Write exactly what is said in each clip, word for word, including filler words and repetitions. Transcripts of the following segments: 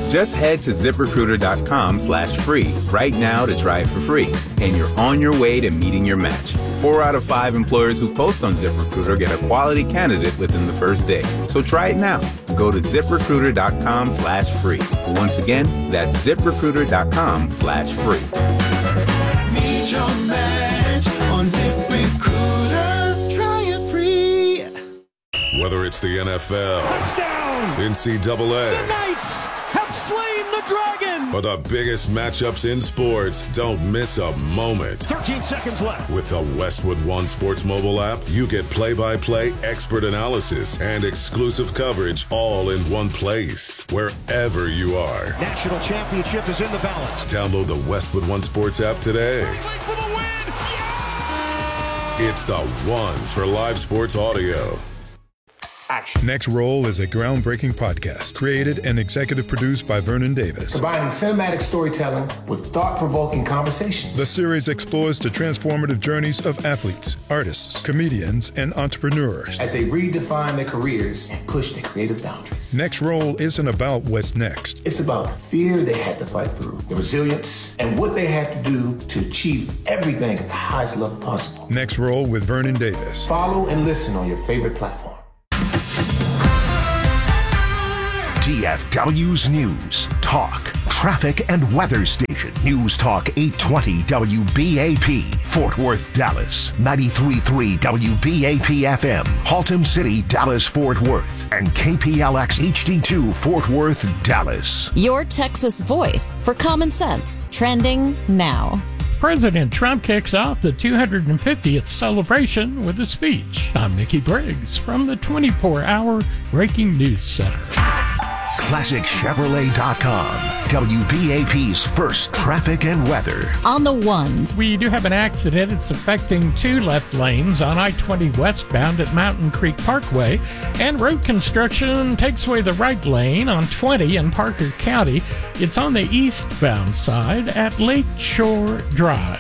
Just head to ZipRecruiter.com slash free right now to try it for free. And you're on your way to meeting your match. Four out of five employers who post on ZipRecruiter get a quality candidate within the first day. So try it now. Go to ZipRecruiter.com slash free. Once again, that's ZipRecruiter.com slash free. Meet your match on ZipRecruiter. Try it free. Whether it's the N F L, touchdown, N C double A, the Knights have slain the dragon, or the biggest matchups in sports, don't miss a moment. thirteen seconds left. With the Westwood One Sports mobile app, you get play-by-play expert analysis and exclusive coverage all in one place, wherever you are. National championship is in the balance. Download the Westwood One Sports app today. For the win. Yeah! It's the one for live sports audio. Action. Next Roll is a groundbreaking podcast created and executive produced by Vernon Davis. Combining cinematic storytelling with thought-provoking conversations. The series explores the transformative journeys of athletes, artists, comedians, and entrepreneurs as they redefine their careers and push their creative boundaries. Next Roll isn't about what's next. It's about the fear they had to fight through, the resilience, and what they had to do to achieve everything at the highest level possible. Next Roll with Vernon Davis. Follow and listen on your favorite platform. D F W's News, Talk, Traffic and Weather Station. News Talk eight twenty W B A P, Fort Worth, Dallas. ninety-three point three W B A P F M, Haltom City, Dallas, Fort Worth. And K P L X H D two, Fort Worth, Dallas. Your Texas voice for common sense. Trending now. President Trump kicks off the two hundred fiftieth celebration with a speech. I'm Nikki Briggs from the twenty-four hour Breaking News Center. Classic Chevrolet dot com, W B A P's first traffic and weather. On the ones. We do have an accident. It's affecting two left lanes on I twenty westbound at Mountain Creek Parkway. And road construction takes away the right lane on twenty in Parker County. It's on the eastbound side at Lake Shore Drive.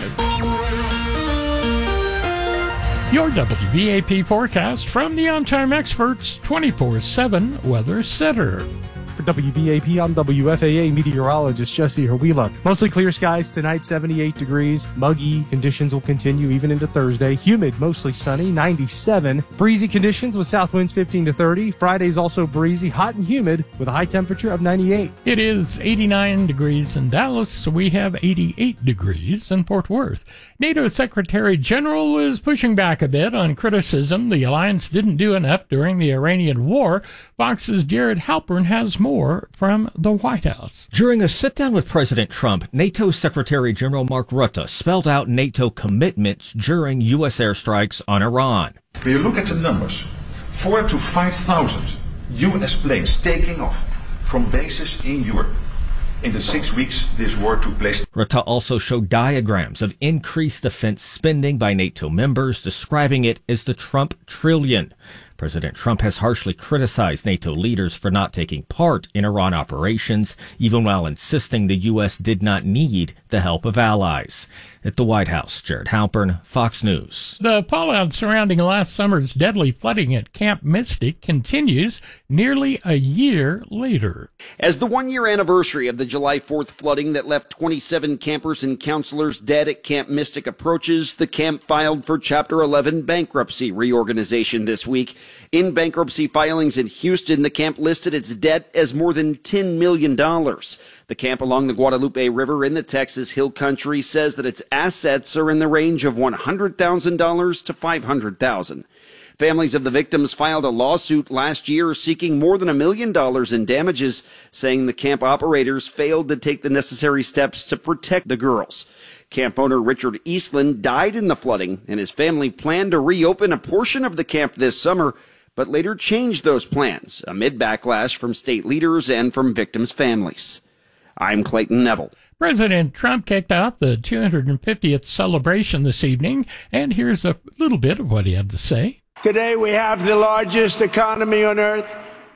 Your W B A P forecast from the On-Time Experts twenty-four seven Weather Center. For W B A P, I'm W F A A meteorologist Jesse Herwila. Mostly clear skies tonight, seventy-eight degrees. Muggy conditions will continue even into Thursday. Humid, mostly sunny, ninety-seven. Breezy conditions with south winds fifteen to thirty. Friday's also breezy, hot and humid with a high temperature of ninety-eight. It is eighty-nine degrees in Dallas, so we have eighty-eight degrees in Fort Worth. NATO Secretary General is pushing back a bit on criticism the alliance didn't do enough during the Iranian war. Fox's Jared Halpern has more from the White House. During a sit-down with President Trump, NATO Secretary General Mark Rutte spelled out NATO commitments during U S airstrikes on Iran. When you look at the numbers, four to five thousand U S planes taking off from bases in Europe. In the six weeks this war took place. Rutte also showed diagrams of increased defense spending by NATO members, describing it as the Trump trillion. President Trump has harshly criticized NATO leaders for not taking part in Iran operations, even while insisting the U S did not need the help of allies. At the White House, Jared Halpern, Fox News. The fallout surrounding last summer's deadly flooding at Camp Mystic continues nearly a year later. As the one-year anniversary of the July fourth flooding that left twenty-seven campers and counselors dead at Camp Mystic approaches, the camp filed for Chapter eleven bankruptcy reorganization this week. In bankruptcy filings in Houston, the camp listed its debt as more than ten million dollars. The camp along the Guadalupe River in the Texas Hill Country says that its assets are in the range of one hundred thousand dollars to five hundred thousand dollars. Families of the victims filed a lawsuit last year seeking more than a million dollars in damages, saying the camp operators failed to take the necessary steps to protect the girls. Camp owner Richard Eastland died in the flooding, and his family planned to reopen a portion of the camp this summer, but later changed those plans amid backlash from state leaders and from victims' families. I'm Clayton Neville. President Trump kicked off the two hundred fiftieth celebration this evening, and here's a little bit of what he had to say. Today we have the largest economy on earth.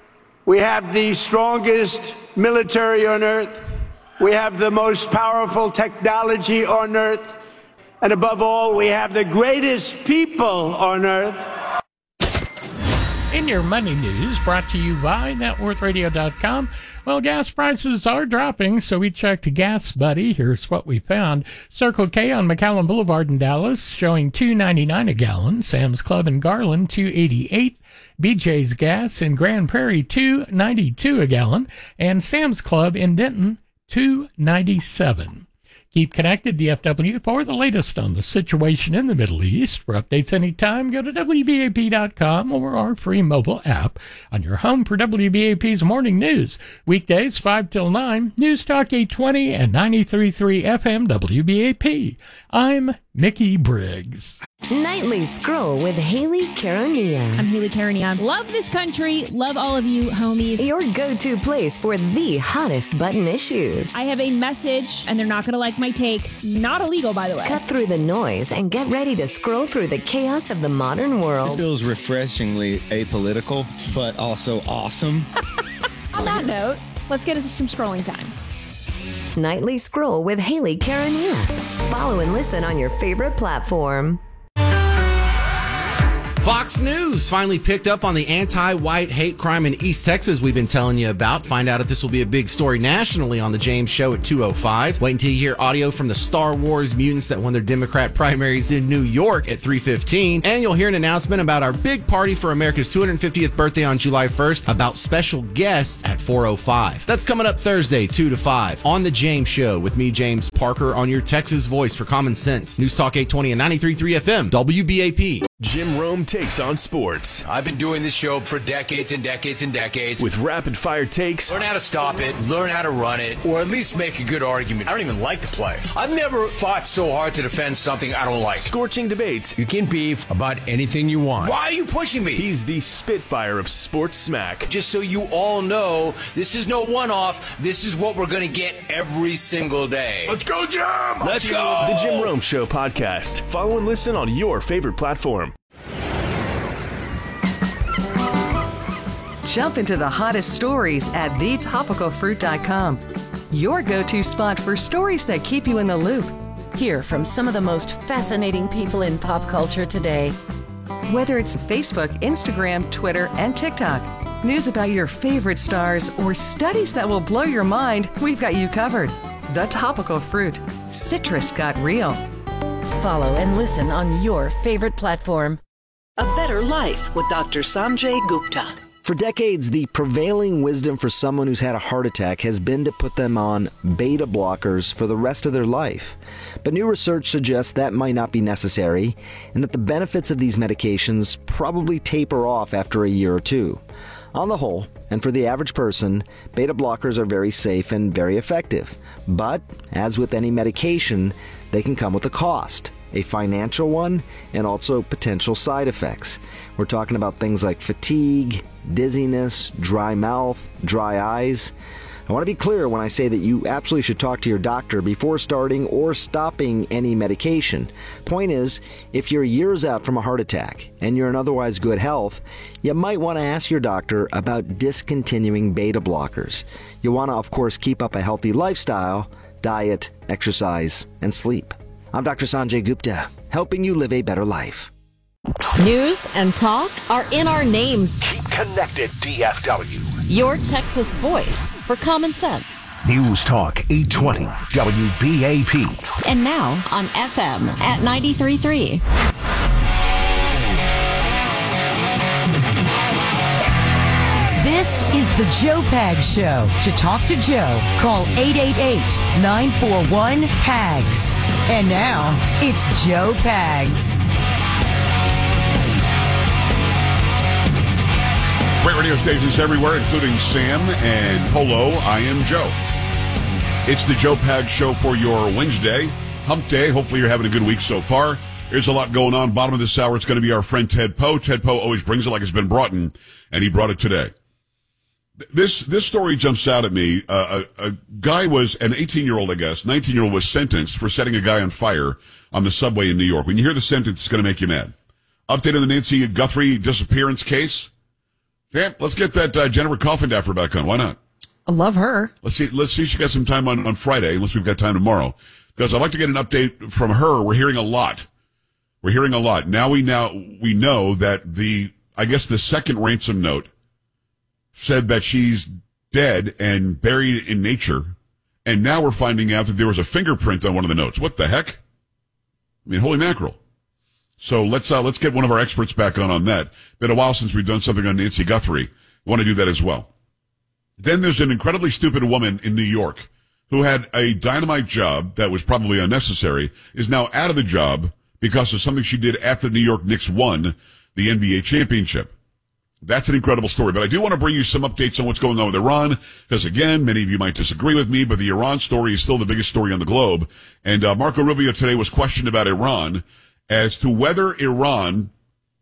We have the strongest military on earth. We have the most powerful technology on earth. And above all, we have the greatest people on earth. In your money news, brought to you by net worth radio dot com. Well, gas prices are dropping, so we checked Gas Buddy. Here's what we found. Circle K on McAllen Boulevard in Dallas showing two ninety-nine a gallon. Sam's Club in Garland, two eighty-eight. B J's Gas in Grand Prairie, two ninety-two a gallon. And Sam's Club in Denton, two ninety-seven. Keep connected, D F W, for the latest on the situation in the Middle East. For updates anytime, go to W B A P dot com or our free mobile app on your home for W B A P's morning news. Weekdays, five till nine, News Talk eight twenty and ninety-three point three F M W B A P. I'm Mickey Briggs. Nightly Scroll with Haley Caronia. I'm Haley Caronia. Love this country. Love all of you, homies. Your go-to place for the hottest button issues. I have a message, and they're not going to like my take. Not illegal, by the way. Cut through the noise and get ready to scroll through the chaos of the modern world. This feels refreshingly apolitical, but also awesome. On that note, let's get into some scrolling time. Nightly Scroll with Haley Caronia. Follow and listen on your favorite platform. Fox News finally picked up on the anti-white hate crime in East Texas we've been telling you about. Find out if this will be a big story nationally on The James Show at two oh five. Wait until you hear audio from the Star Wars mutants that won their Democrat primaries in New York at three fifteen. And you'll hear an announcement about our big party for America's two hundred fiftieth birthday on July first about special guests at four oh five. That's coming up Thursday, two to five on The James Show with me, James Parker, on your Texas voice for Common Sense. News Talk eight twenty and ninety-three point three F M, W B A P. Jim Rome takes on sports. I've been doing this show for decades and decades and decades. With rapid-fire takes. Learn how to stop it, learn how to run it, or at least make a good argument. I don't even like the play. I've never fought so hard to defend something I don't like. Scorching debates. You can beef about anything you want. Why are you pushing me? He's the Spitfire of sports smack. Just so you all know, this is no one-off. This is what we're going to get every single day. Let's go, Jim! Let's go! The Jim Rome Show podcast. Follow and listen on your favorite platform. Jump into the hottest stories at the topical fruit dot com. Your go-to spot for stories that keep you in the loop. Hear from some of the most fascinating people in pop culture today. Whether it's Facebook, Instagram, Twitter, and TikTok, news about your favorite stars, or studies that will blow your mind, we've got you covered. The Topical Fruit. Citrus got real. Follow and listen on your favorite platform. A Better Life with Doctor Sanjay Gupta. For decades, the prevailing wisdom for someone who's had a heart attack has been to put them on beta blockers for the rest of their life. But new research suggests that might not be necessary, and that the benefits of these medications probably taper off after a year or two. On the whole, and for the average person, beta blockers are very safe and very effective. But, as with any medication, they can come with a cost. A financial one, and also potential side effects. We're talking about things like fatigue, dizziness, dry mouth, dry eyes. I want to be clear when I say that you absolutely should talk to your doctor before starting or stopping any medication. Point is, if you're years out from a heart attack and you're in otherwise good health, you might want to ask your doctor about discontinuing beta blockers. You want to, of course, keep up a healthy lifestyle, diet, exercise, and sleep. I'm Doctor Sanjay Gupta, helping you live a better life. News and talk are in our name. Keep connected, D F W. Your Texas voice for common sense. News Talk eight twenty W B A P. And now on F M at ninety-three point three. This is the Joe Pags Show. To talk to Joe, call eight eight eight, nine four one, P A G S. And now, it's Joe Pags. Great radio stations everywhere, including Sam and Polo. I am Joe. It's the Joe Pags Show for your Wednesday, hump day. Hopefully you're having a good week so far. There's a lot going on. Bottom of this hour, it's going to be our friend Ted Poe. Ted Poe always brings it like it's been brought in, and he brought it today. This this story jumps out at me. Uh, a, a guy was, an eighteen-year-old, I guess, nineteen-year-old was sentenced for setting a guy on fire on the subway in New York. When you hear the sentence, it's going to make you mad. Update on the Nancy Guthrie disappearance case. Yeah, let's get that uh, Jennifer Coffindaffer back on. Why not? I love her. Let's see. Let's see if she got some time on, on Friday, unless we've got time tomorrow. Because I'd like to get an update from her. We're hearing a lot. We're hearing a lot. Now we now we know that the I guess the second ransom note said that she's dead and buried in nature. And now we're finding out that there was a fingerprint on one of the notes. What the heck? I mean, holy mackerel. So let's uh, let's get one of our experts back on on that. Been a while since we've done something on Nancy Guthrie. We want to do that as well. Then there's an incredibly stupid woman in New York who had a dynamite job that was probably unnecessary, is now out of the job because of something she did after the New York Knicks won the N B A championship. That's an incredible story. But I do want to bring you some updates on what's going on with Iran, because again, many of you might disagree with me, but the Iran story is still the biggest story on the globe. And uh, Marco Rubio today was questioned about Iran as to whether Iran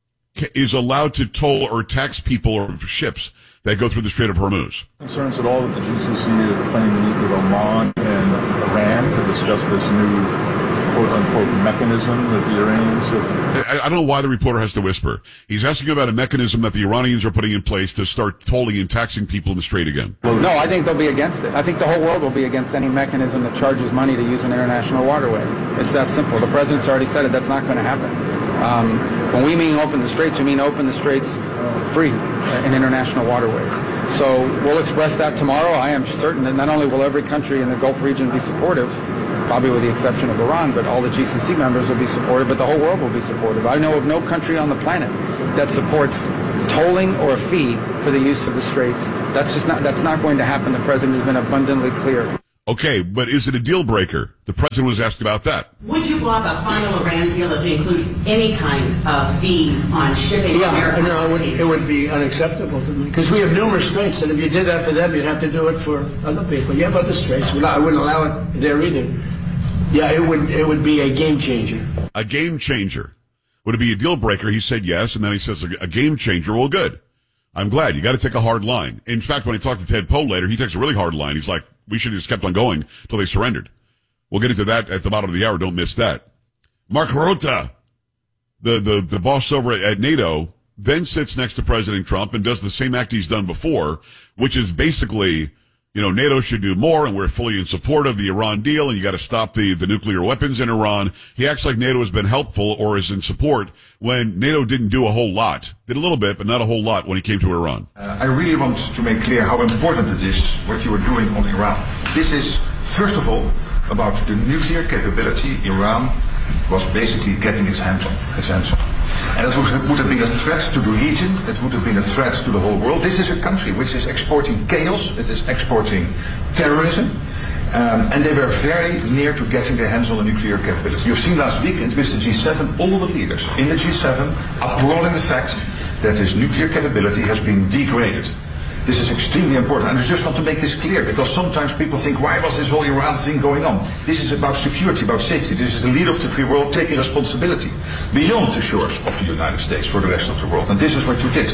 is allowed to toll or tax people or ships that go through the Strait of Hormuz. Concerns at all that the G C C are planning to meet with Oman and Iran to discuss this new quote-unquote mechanism that the Iranians have... I, I don't know why the reporter has to whisper. He's asking about a mechanism that the Iranians are putting in place to start tolling and taxing people in the Strait again. No, I think they'll be against it. I think the whole world will be against any mechanism that charges money to use an international waterway. It's that simple. The president's already said it. That's not going to happen. Um, when we mean open the straits, we mean open the straits free uh, in international waterways. So we'll express that tomorrow. I am certain that not only will every country in the Gulf region be supportive, probably with the exception of Iran, but all the G C C members will be supportive, but the whole world will be supportive. I know of no country on the planet that supports tolling or a fee for the use of the straits. That's just not, that's not going to happen. The president has been abundantly clear. Okay, but is it a deal breaker? The president was asked about that. Would you block a final Iran deal if it included any kind of fees on shipping? Yeah, American no, it would, it would be unacceptable to me. Because we have numerous straits, and if you did that for them, you'd have to do it for other people. You have other straits. I wouldn't allow it there either. Yeah, it would it would be a game changer. A game changer. Would it be a deal breaker? He said yes, and then he says a game changer. Well, good. I'm glad. You got to take a hard line. In fact, when I talked to Ted Poe later, he takes a really hard line. He's like, we should have just kept on going until they surrendered. We'll get into that at the bottom of the hour. Don't miss that. Mark Rutte, the, the, the boss over at NATO, then sits next to President Trump and does the same act he's done before, which is basically, you know, NATO should do more, and we're fully in support of the Iran deal, and you got to stop the, the nuclear weapons in Iran. He acts like NATO has been helpful or is in support when NATO didn't do a whole lot. Did a little bit, but not a whole lot when he came to Iran. Uh, I really want to make clear how important it is what you are doing on Iran. This is, first of all, about the nuclear capability Iran was basically getting its hands on. Its hands on. And it would, would have been a threat to the region, it would have been a threat to the whole world. This is a country which is exporting chaos, it is exporting terrorism, um, and they were very near to getting their hands on the nuclear capability. You've seen last week with the G seven, all the leaders in the G seven applauding the fact that this nuclear capability has been degraded. This is extremely important, and I just want to make this clear, because sometimes people think, why was this whole Iran thing going on? This is about security, about safety. This is the leader of the free world taking responsibility beyond the shores of the United States for the rest of the world, and this is what you did.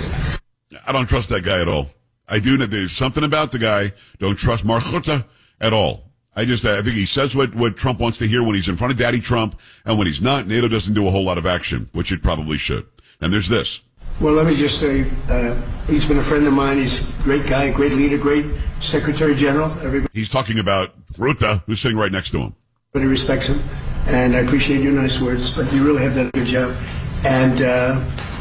I don't trust that guy at all. I do. There's something about the guy. Don't trust Mark Rutte at all. I just, I think he says what, what Trump wants to hear when he's in front of Daddy Trump, and when he's not, NATO doesn't do a whole lot of action, which it probably should. And there's this. Well, let me just say, uh, he's been a friend of mine. He's a great guy, great leader, great Secretary General. Everybody He's talking about Rutte, who's sitting right next to him. Everybody respects him, and I appreciate your nice words, but you really have done a good job. And uh,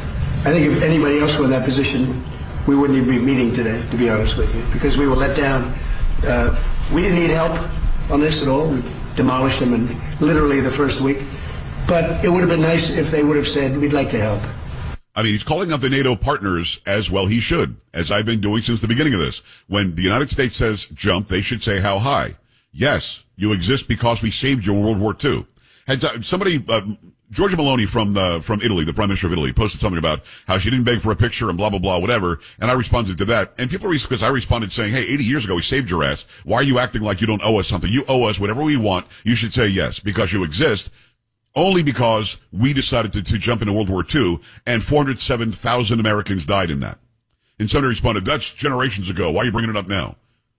I think if anybody else were in that position, we wouldn't even be meeting today, to be honest with you, because we were let down. Uh, we didn't need help on this at all. We demolished them in literally the first week. But it would have been nice if they would have said, we'd like to help. I mean, he's calling out the NATO partners as well he should, as I've been doing since the beginning of this. When the United States says jump, they should say how high. Yes, you exist because we saved you in World War Two. Had uh, somebody, uh, Giorgia Meloni from uh, from Italy, the Prime Minister of Italy, posted something about how she didn't beg for a picture and blah, blah, blah, whatever, and I responded to that. And people, because I responded saying, hey, eighty years ago we saved your ass. Why are you acting like you don't owe us something? You owe us whatever we want. You should say yes, because you exist. Only because we decided to, to jump into World War Two, and four hundred seven thousand Americans died in that. And somebody responded, that's generations ago. Why are you bringing it up now?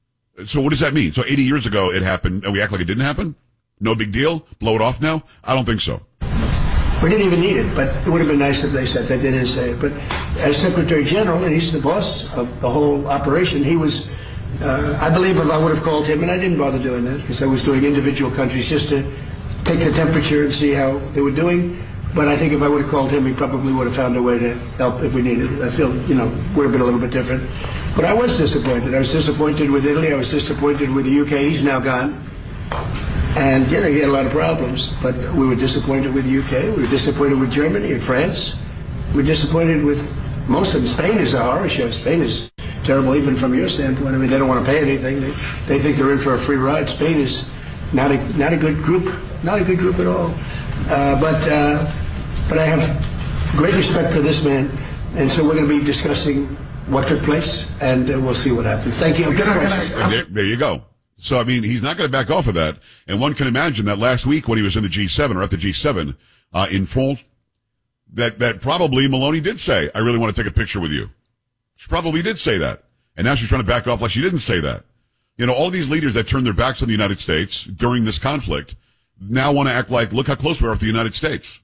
So what does that mean? So eighty years ago it happened, and we act like it didn't happen? No big deal? Blow it off now? I don't think so. We didn't even need it, but it would have been nice if they said they didn't say it. But as Secretary General, and he's the boss of the whole operation, he was, uh, I believe if I would have called him, and I didn't bother doing that, because I was doing individual countries just to take the temperature and see how they were doing. But I think if I would have called him, he probably would have found a way to help if we needed it. I feel, you know, would have been a little bit different. But I was disappointed. I was disappointed with Italy. I was disappointed with the U K. He's now gone. And, you know, he had a lot of problems. But we were disappointed with the U K. We were disappointed with Germany and France. We were disappointed with most of them. Spain is a horror show. Spain is terrible even from your standpoint. I mean, they don't want to pay anything. They, they think they're in for a free ride. Spain is not a, not a good group. Not a good group at all. Uh, but... Uh, But I have great respect for this man, and so we're going to be discussing what took place, and uh, we'll see what happens. Thank you. Can I, can I, there, there you go. So, I mean, he's not going to back off of that, and one can imagine that last week when he was in the G seven, or at the G seven uh, in France, that, that probably Meloni did say, I really want to take a picture with you. She probably did say that, and now she's trying to back off like she didn't say that. You know, all these leaders that turned their backs on the United States during this conflict now want to act like, look how close we are with the United States.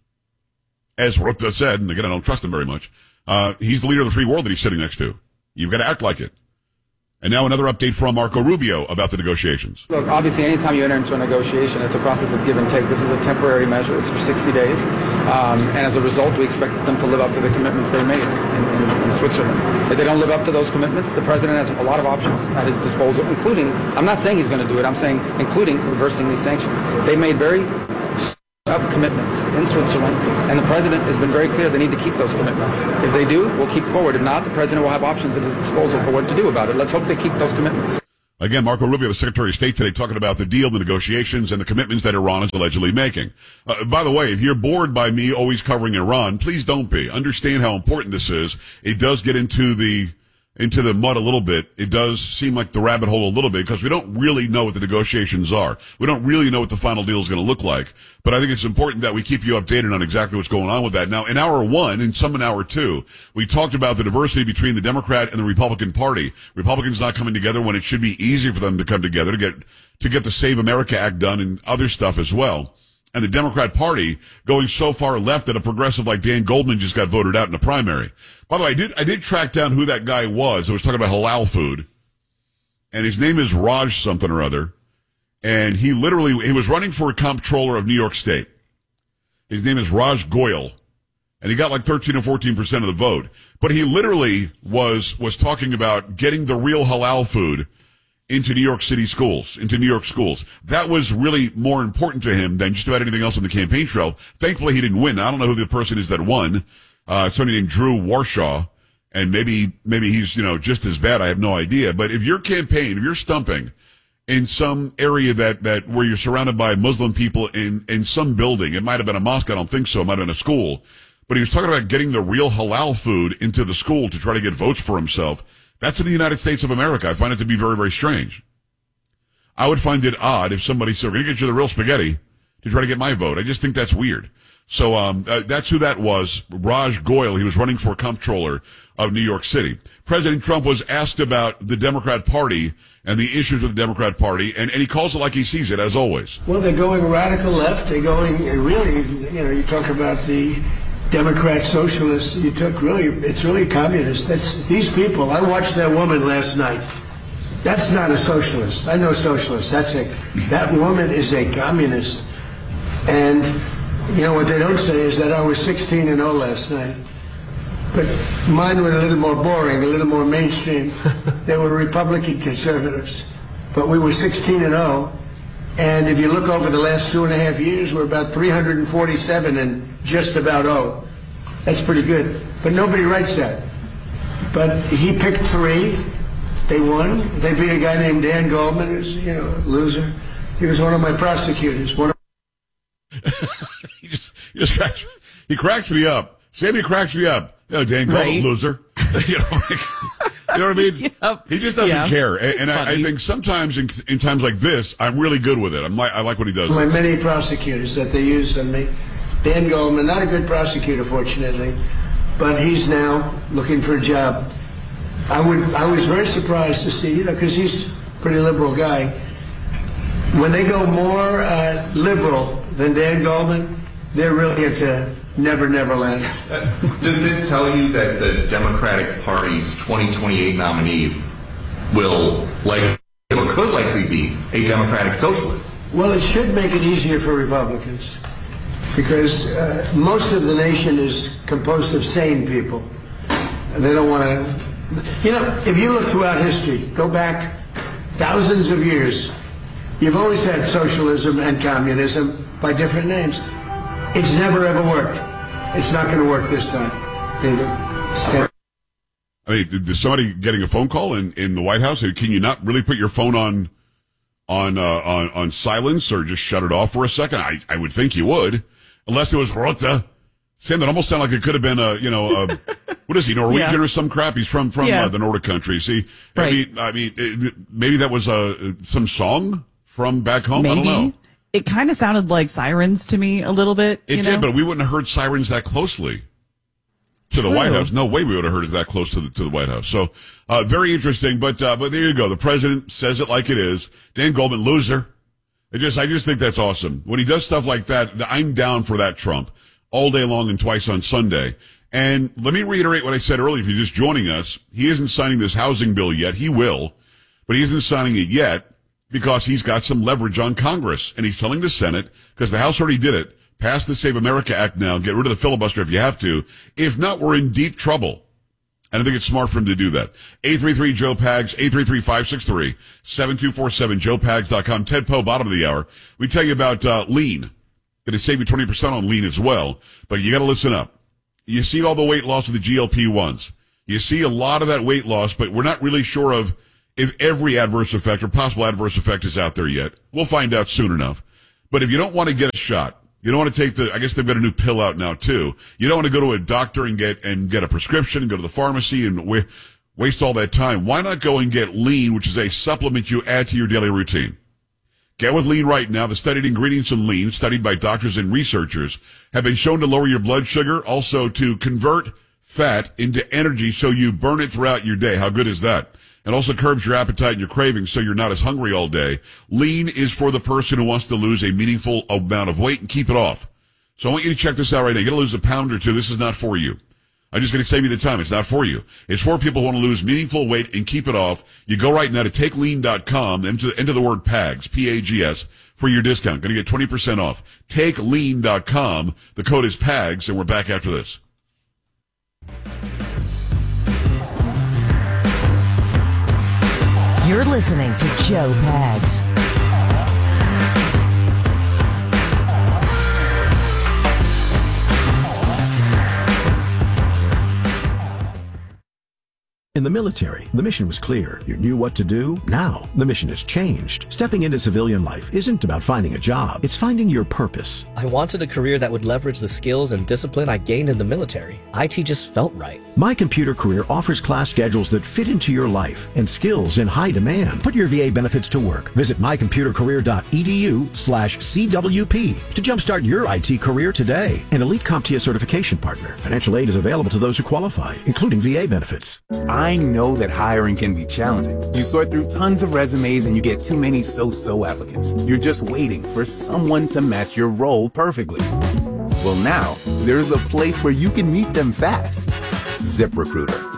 As Rupta said, and again, I don't trust him very much, uh, he's the leader of the free world that he's sitting next to. You've got to act like it. And now another update from Marco Rubio about the negotiations. Look, obviously, anytime you enter into a negotiation, it's a process of give and take. This is a temporary measure. It's for sixty days. Um, and as a result, we expect them to live up to the commitments they made in, in, in Switzerland. If they don't live up to those commitments, the president has a lot of options at his disposal, including, I'm not saying he's going to do it, I'm saying including reversing these sanctions. They made very up commitments in Switzerland, and the president has been very clear they need to keep those commitments. If they do, we'll keep forward. If not, the president will have options at his disposal for what to do about it. Let's hope they keep those commitments. Again, Marco Rubio, the Secretary of State today, talking about the deal, the negotiations, and the commitments that Iran is allegedly making. Uh, by the way, if you're bored by me always covering Iran, please don't be. Understand how important this is. It does get into the into the mud a little bit. It does seem like the rabbit hole a little bit because we don't really know what the negotiations are. We don't really know what the final deal is going to look like. But I think it's important that we keep you updated on exactly what's going on with that. Now, in hour one and some in hour two, we talked about the diversity between the Democrat and the Republican Party. Republicans not coming together when it should be easy for them to come together to get to get the Save America Act done and other stuff as well. And the Democrat Party going so far left that a progressive like Dan Goldman just got voted out in the primary. By the way, I did I did track down who that guy was that was talking about halal food. And his name is Raj something or other. And he literally, he was running for a comptroller of New York State. His name is Raj Goyal. And he got like thirteen or fourteen percent of the vote. But he literally was was talking about getting the real halal food into New York City schools, into New York schools. That was really more important to him than just about anything else on the campaign trail. Thankfully, he didn't win. I don't know who the person is that won. Uh, somebody named Drew Warshaw. And maybe, maybe he's, you know, just as bad. I have no idea. But if your campaign, if you're stumping in some area that, that, where you're surrounded by Muslim people in, in some building, it might have been a mosque. I don't think so. It might have been a school. But he was talking about getting the real halal food into the school to try to get votes for himself. That's in the United States of America. I find it to be very, very strange. I would find it odd if somebody said, we're going to get you the real spaghetti to try to get my vote. I just think that's weird. So um uh, that's who that was, Raj Goyal. He was running for comptroller of New York City. President Trump was asked about the Democrat Party and the issues with the Democrat Party, and, and he calls it like he sees it, as always. Well, they're going radical left. They're going, really, you know, you talk about the Democrat socialists, you took really, it's really communist. That's, these people, I watched that woman last night. That's not a socialist. I know socialists. That's a, that woman is a communist. And, you know, what they don't say is that I was sixteen and oh last night. But mine were a little more boring, a little more mainstream. They were Republican conservatives. But we were sixteen and oh. And if you look over the last two and a half years, we're about three hundred forty-seven and just about oh. That's pretty good. But nobody writes that. But he picked three. They won. They beat a guy named Dan Goldman, who's, you know, a loser. He was one of my prosecutors. One of he just, he just cracks, he cracks me up. Sammy cracks me up. You know, Dan Goldman, Right. loser. you know, like, you know what I mean? Yep. He just doesn't Yeah. care. And, It's and I, I funny. think sometimes in, in times like this, I'm really good with it. I'm like, I like what he does. my many prosecutors that they used on me. Dan Goldman, not a good prosecutor, fortunately, but he's now looking for a job. I would, I was very surprised to see, you know, because he's a pretty liberal guy. When they go more uh, liberal than Dan Goldman, they're really into Never Never Land. Does this tell you that the Democratic Party's twenty twenty-eight nominee will likely or could likely be a Democratic socialist? Well, it should make it easier for Republicans. because uh, most of the nation is composed of sane people. They don't want to... You know, if you look throughout history, go back thousands of years, you've always had socialism and communism by different names. It's never ever worked. It's not going to work this time, David. Okay. I mean, is somebody getting a phone call in, in the White House? Can you not really put your phone on on uh, on on silence or just shut it off for a second? I, I would think you would, unless it was Rota. Sam, that almost sounded like it could have been a, you know, a, what is he, Norwegian yeah. or some crap? He's from from yeah. uh, the Nordic countries. See, right. I mean, I mean, it, maybe that was uh, some song from back home. Maybe. I don't know. It kind of sounded like sirens to me a little bit. It you did, know? but we wouldn't have heard sirens that closely to True. the White House. No way we would have heard it that close to the to the White House. So uh, very interesting. But uh, but there you go. The president says it like it is. Dan Goldman, loser. I just I just think that's awesome. When he does stuff like that, I'm down for that Trump all day long and twice on Sunday. And let me reiterate what I said earlier. If you're just joining us, he isn't signing this housing bill yet. He will, but he isn't signing it yet because he's got some leverage on Congress. And he's telling the Senate, because the House already did it, pass the Save America Act now, get rid of the filibuster if you have to. If not, we're in deep trouble. And I think it's smart for him to do that. eight three three Joe Pags, eight three three, five six three, seven two four seven, joe pags dot com. Ted Poe, bottom of the hour. We tell you about uh, lean. Going to save you twenty percent on lean as well. But you got to listen up. You see all the weight loss of the G L P ones. You see a lot of that weight loss, but we're not really sure of if every adverse effect or possible adverse effect is out there yet. We'll find out soon enough. But if you don't want to get a shot, you don't want to take the, I guess they've got a new pill out now too. You don't want to go to a doctor and get, and get a prescription and go to the pharmacy and wa- waste all that time. Why not go and get lean, which is a supplement you add to your daily routine? Get with lean right now. The studied ingredients in lean, studied by doctors and researchers, have been shown to lower your blood sugar, also to convert fat into energy so you burn it throughout your day. How good is that? And also curbs your appetite and your cravings so you're not as hungry all day. Lean is for the person who wants to lose a meaningful amount of weight and keep it off. So I want you to check this out right now. You're going to lose a pound or two. This is not for you. I'm just going to save you the time. It's not for you. It's for people who want to lose meaningful weight and keep it off. You go right now to take lean dot com, enter, enter the word PAGS, P A G S, for your discount. Going to get twenty percent off. take lean dot com. The code is PAGS, and we're back after this. You're listening to Joe Pags. In the military, the mission was clear. You knew what to do. Now, the mission has changed. Stepping into civilian life isn't about finding a job. It's finding your purpose. I wanted a career that would leverage the skills and discipline I gained in the military. I T just felt right. My Computer Career offers class schedules that fit into your life and skills in high demand. Put your V A benefits to work. Visit my computer career dot e d u slash C W P to jumpstart your I T career today. An elite CompTIA certification partner. Financial aid is available to those who qualify, including V A benefits. I know that hiring can be challenging. You sort through tons of resumes and you get too many so-so applicants. You're just waiting for someone to match your role perfectly. Well, now, there's a place where you can meet them fast. ZipRecruiter.